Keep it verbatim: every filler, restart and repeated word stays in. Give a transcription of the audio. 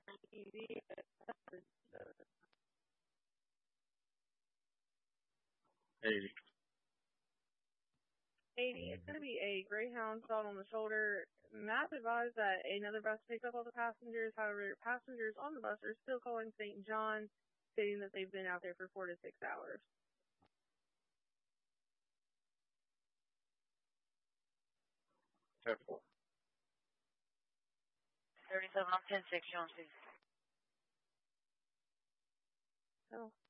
eighty. eighty. It's going to be a Greyhound stalled on the shoulder. Maps advise that another bus picked up all the passengers. However, passengers on the bus are still calling Saint John, stating that they've been out there for four to six hours. Careful. thirty-seven on ten six, John, please. Oh.